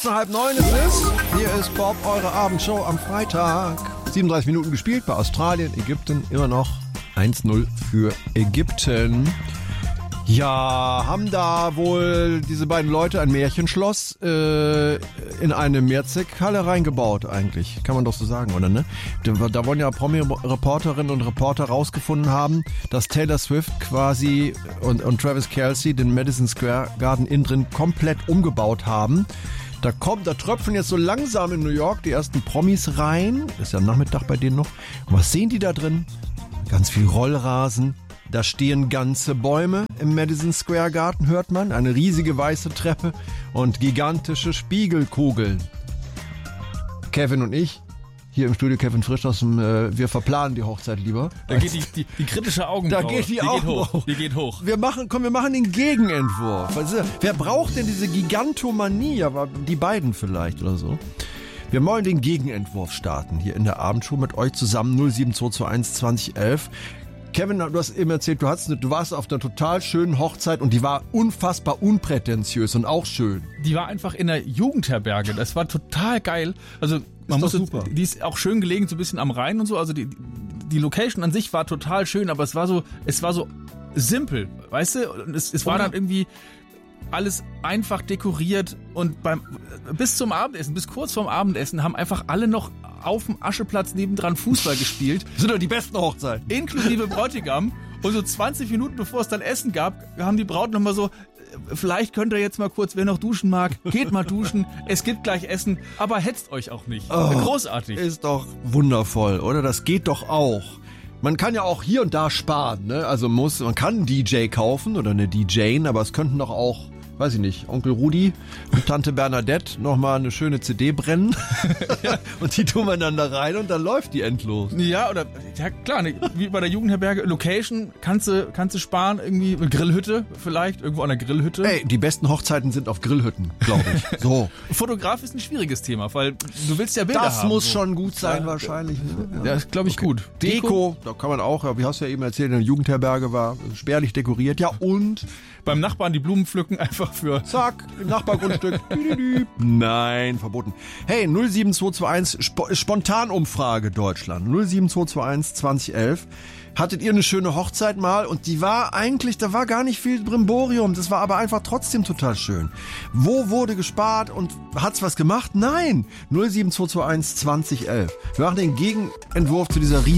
8:30 ist es. Hier ist Bob, eure Abendshow am Freitag. 37 Minuten gespielt bei Australien, Ägypten, immer noch 1-0 für Ägypten. Ja, haben da wohl diese beiden Leute ein Märchenschloss in eine Mehrzweckhalle reingebaut eigentlich. Kann man doch so sagen, oder ne? Da wollen ja Promi-Reporterinnen und Reporter rausgefunden haben, dass Taylor Swift quasi und Travis Kelce den Madison Square Garden innen drin komplett umgebaut haben. Da tröpfeln jetzt so langsam in New York die ersten Promis rein. Ist ja Nachmittag bei denen noch. Und was sehen die da drin? Ganz viel Rollrasen. Da stehen ganze Bäume im Madison Square Garden, hört man. Eine riesige weiße Treppe und gigantische Spiegelkugeln. Kevin und ich, hier im Studio Kevin Frisch wir verplanen die Hochzeit lieber. Da geht die kritische Augenbraue. Da geht die Augenbraue. Die geht hoch. Wir machen den Gegenentwurf. Also, wer braucht denn diese Gigantomanie? Aber die beiden vielleicht oder so. Wir wollen den Gegenentwurf starten hier in der Abendshow mit euch zusammen 07221 2011. Kevin, du hast eben erzählt, du warst auf einer total schönen Hochzeit und die war unfassbar unprätentiös und auch schön. Die war einfach in der Jugendherberge. Das war total geil. Also die ist auch schön gelegen, so ein bisschen am Rhein und so. Also die Location an sich war total schön, aber es war so simpel, weißt du? Und es war dann irgendwie alles einfach dekoriert und bis zum Abendessen, bis kurz vorm Abendessen haben einfach alle noch auf dem Ascheplatz nebendran Fußball gespielt. Das sind doch die besten Hochzeiten. Inklusive Bräutigam. Und so 20 Minuten bevor es dann Essen gab, haben die Braut nochmal so, vielleicht könnt ihr jetzt mal kurz, wer noch duschen mag, geht mal duschen, es gibt gleich Essen, aber hetzt euch auch nicht. Großartig. Ist doch wundervoll, oder? Das geht doch auch. Man kann ja auch hier und da sparen, ne? Also man kann einen DJ kaufen oder eine DJin, aber es könnten doch auch, weiß ich nicht, Onkel Rudi und Tante Bernadette nochmal eine schöne CD brennen. Ja. Und die tun wir dann da rein und dann läuft die endlos. Ja, oder, ja klar, ne, wie bei der Jugendherberge, Location, kannst du sparen, irgendwie, eine Grillhütte vielleicht, irgendwo an der Grillhütte. Ey, die besten Hochzeiten sind auf Grillhütten, glaube ich. So. Fotograf ist ein schwieriges Thema, weil du willst ja Bilder haben. Das muss schon gut sein, wahrscheinlich. Ne? Ja, das glaube ich gut. Deko, da kann man auch, wie hast du ja eben erzählt, in der Jugendherberge war spärlich dekoriert. Ja, und beim Nachbarn die Blumen pflücken, einfach für... Zack, im Nachbargrundstück. Nein, verboten. Hey, 07221, Spontanumfrage Deutschland. 07221 2011. Hattet ihr eine schöne Hochzeit mal? Und da war gar nicht viel Brimborium. Das war aber einfach trotzdem total schön. Wo wurde gespart und hat's was gemacht? Nein. 07221 2011. Wir machen den Gegenentwurf zu dieser